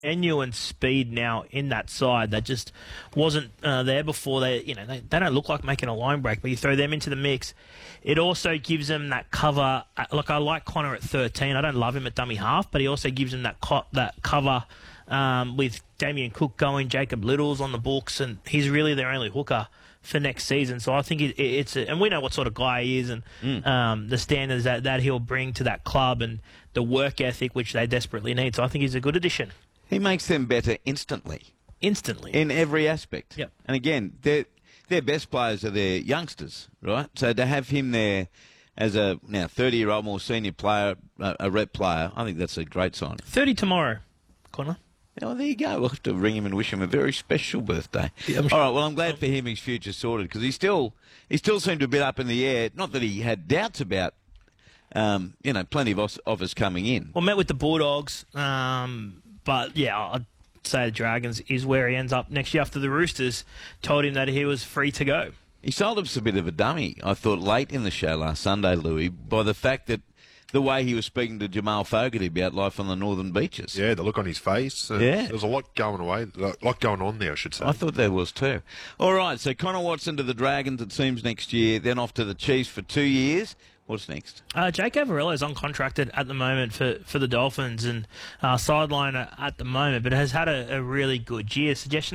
genuine speed now in that side that just wasn't there before. They don't look like making a line break, but you throw them into the mix. It also gives them that cover. Look, I like Connor at 13. I don't love him at dummy half, but he also gives them that cover with Damien Cook going, Jacob Little's on the books, and he's really their only hooker for next season. So I think and we know what sort of guy he is, and the standards that he'll bring to that club and the work ethic which they desperately need. So I think he's a good addition. He makes them better instantly. Instantly. In every aspect. Yep. And again, their best players are their youngsters, right? So to have him there as a now 30-year-old more senior player, a rep player, I think that's a great sign. 30 tomorrow, Connor. Oh, there you go. We'll have to ring him and wish him a very special birthday. Yeah, All right, well, I'm glad for him his future sorted, because he still seemed a bit up in the air. Not that he had doubts about, plenty of offers coming in. Well, met with the Bulldogs, but, yeah, I'd say the Dragons is where he ends up next year after the Roosters told him that he was free to go. He sold us a bit of a dummy, I thought, late in the show last Sunday, Louis, by the fact that the way he was speaking to Jamal Fogarty about life on the northern beaches. Yeah, the look on his face. Yeah. There's a lot going on there, I should say. I thought there was too. All right, so Connor Watson to the Dragons, it seems, next year, then off to the Chiefs for 2 years. What's next? Jake Averillo is uncontracted at the moment for the Dolphins and sideline at the moment, but has had a really good year. Suggestion